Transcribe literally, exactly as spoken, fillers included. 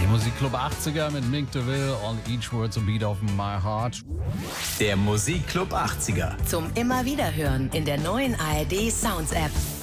Die Musikclub achtziger mit Mink DeVille, All Each Word's a Beat of My Heart. Der Musikclub achtziger. Zum immer wieder hören in der neuen A R D Sounds App.